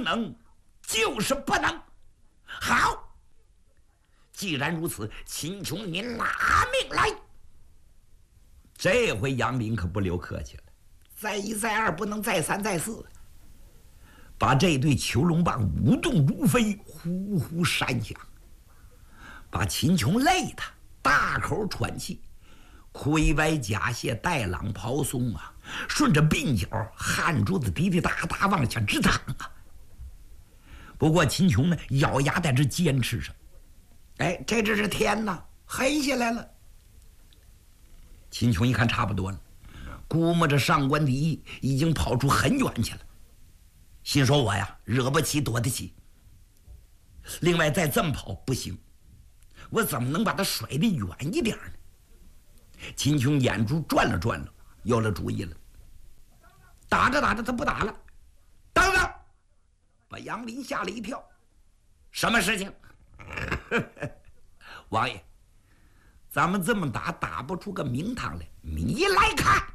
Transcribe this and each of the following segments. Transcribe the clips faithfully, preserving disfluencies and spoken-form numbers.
能，就是不能。好，既然如此，秦琼你拿命来。这回杨林可不留客气了，再一再二不能再三再四，把这对囚龙棒舞动如飞，呼呼闪响，把秦琼累得大口喘气，盔歪甲谢，带朗袍松啊，顺着鬓角汗珠子滴滴答答往下直淌啊。不过秦琼呢，咬牙在这坚持着。哎，这这是天哪，黑下来了。秦琼一看差不多了，估摸着上官第一已经跑出很远去了，心说我呀惹不起躲得起。另外再这么跑不行，我怎么能把他甩得远一点呢？秦琼眼珠转了转了，有了主意了。打着打着他不打了，等等，把杨林吓了一跳。什么事情？王爷，咱们这么打打不出个名堂来，你来看。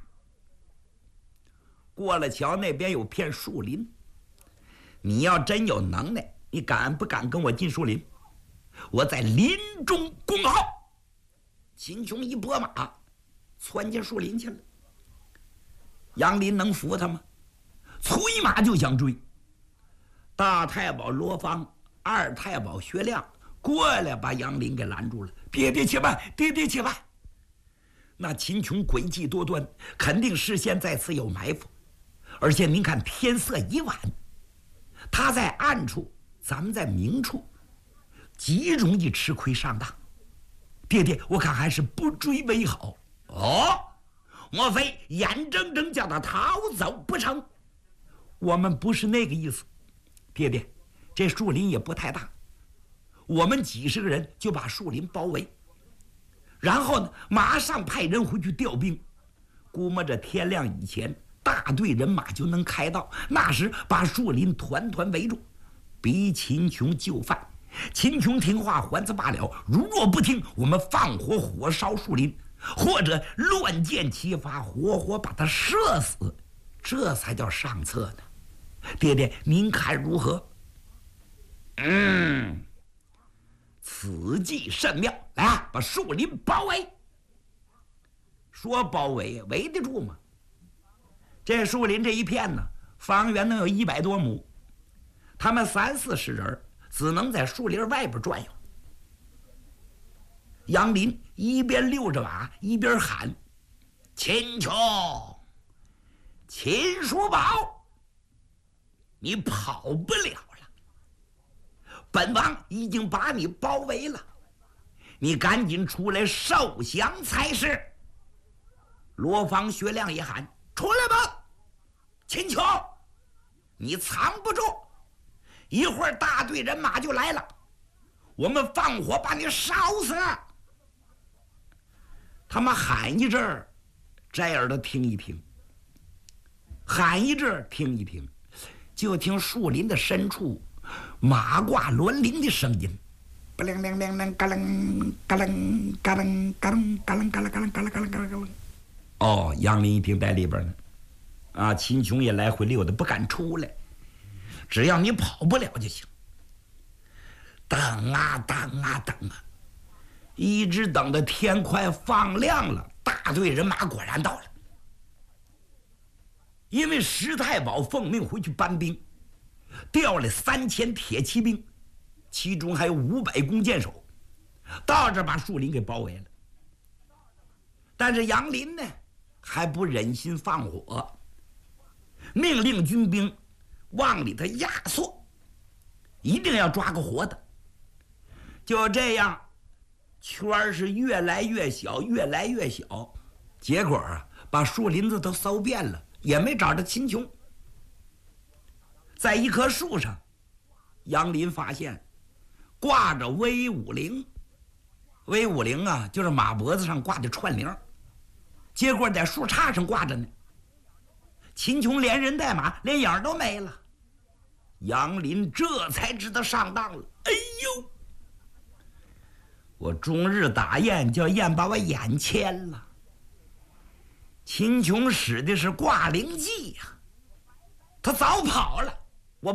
过了桥那边有片树林，你要真有能耐，你敢不敢跟我进树林？我在林中恭候。秦琼一拨马，窜进树林去了。杨林能服他吗？催马就想追。大太保罗芳、二太保薛亮过来把杨林给拦住了。爹爹且慢，爹爹且慢。那秦琼诡计多端，肯定事先在此有埋伏，而且您看天色已晚，他在暗处，咱们在明处，极容易吃亏上当。爹爹，我看还是不追为好。哦，莫非眼睁睁叫他逃走不成？我们不是那个意思。爹爹，这树林也不太大，我们几十个人就把树林包围，然后呢马上派人回去调兵，估摸着天亮以前大队人马就能开到，那时把树林团团围住，逼秦琼就范。秦琼听话还则罢了，如若不听，我们放火火烧树林，或者乱箭齐发，活活把他射死，这才叫上策呢。爹爹您看如何？嗯，此计甚妙。来啊，把树林包围。说包围围得住吗？这树林这一片呢，方圆能有一百多亩，他们三四十人只能在树林外边转悠。杨林一边溜着马一边喊：“秦琼，秦叔宝，你跑不了了，本王已经把你包围了，你赶紧出来受降才是。”罗芳、薛亮也喊：“出来吧，秦琼，你藏不住，一会儿大队人马就来了，我们放火把你烧死。”他们喊一阵儿，摘耳朵听一听；喊一阵儿，听一听，就听树林的深处马挂銮铃的声音，不灵灵灵灵，嘎楞嘎楞嘎楞嘎楞嘎楞嘎楞嘎楞嘎楞嘎楞嘎楞嘎楞。哦，杨林一听在里边呢，啊，秦琼也来回溜达，不敢出来。只要你跑不了就行。等啊等啊等啊，一直等到天快放亮了，大队人马果然到了。因为石太保奉命回去搬兵，调了三千铁骑兵，其中还有五百弓箭手，到这把树林给包围了。但是杨林呢，还不忍心放火，命令军兵往里头压缩，一定要抓个活的。就这样，圈是越来越小，越来越小，结果啊，把树林子都搜遍了，也没找着秦琼。在一棵树上，杨林发现挂着威武铃。威武铃啊，就是马脖子上挂的串铃，结果在树杈上挂着呢。秦琼连人带马，连影都没了。杨林这才知道上当了。哎呦，我终日打雁，叫雁把我眼牵了。秦琼使的是挂铃计呀、啊，他早跑了。